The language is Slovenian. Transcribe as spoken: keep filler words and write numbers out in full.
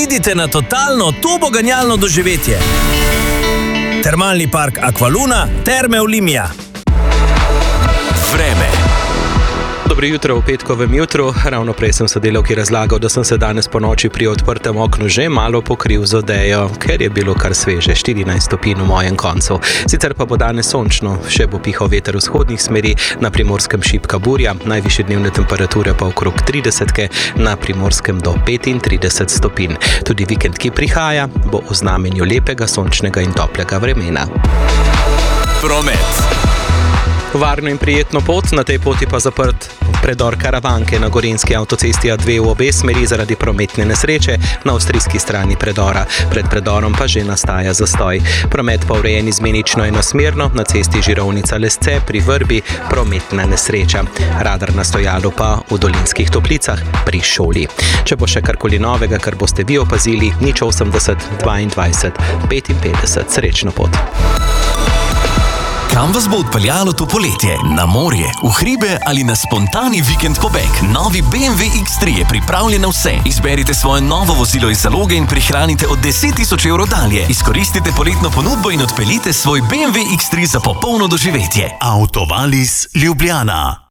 Pridite na totalno turboganjalno doživetje. Termalni park Aqualuna, Terme Olimia. Vreme. Dobro jutro v petkovem jutru. Ravno prej sem sodelavki razlagal, da sem se danes po noči pri odprtem oknu že malo pokril z odejo, ker je bilo kar sveže, štirinajst stopinj v mojem koncu. Sicer pa bo danes sončno, še bo pihal veter vzhodnih smeri, na Primorskem šibka burja, najvišje dnevne temperature pa okrog tridesetke, na Primorskem do petintrideset stopinj. Tudi vikend, ki prihaja, bo v znamenju lepega, sončnega in toplega vremena. Promet. Varno in prijetno pot, na tej poti pa zaprt predor Karavanke na gorenjski avtocesti A dve v obe smeri zaradi prometne nesreče na avstrijski strani predora. Pred predorom pa že nastaja zastoj. Promet pa urejen izmenično enosmerno, na cesti Žirovnica-Lesce pri Vrbi prometna nesreča. Radar na stojalu pa v Dolinskih Toplicah pri šoli. Če bo še karkoli novega, kar boste vi opazili, nič osemdeset dvaindvajset petinpetdeset. Srečno pot. Kam vas bo odpeljalo to poletje? Na morje, v hribe ali na spontani vikend pobeg? Novi B M W X tri je pripravljen na vse. Izberite svoje novo vozilo iz zaloge in prihranite od deset tisoč evrov dalje. Izkoristite poletno ponudbo in odpeljite svoj B M W X tri za popolno doživetje. Autovalis Ljubljana.